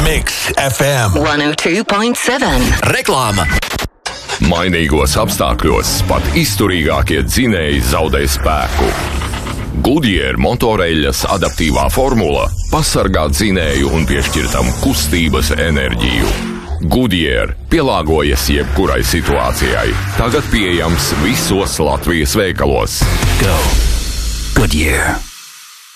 Mix FM 102.7. Reklāma. Mainīgos apstākļos pat izturīgākie dzinēji zaudē spēku. Goodyear motoreļļas adaptīvā formula pasargā dzinēju un piešķir tam kustības enerģiju. Goodyear pielāgojas jebkurai situācijai. Tagad pieejams visos Latvijas veikalos. Go Goodyear.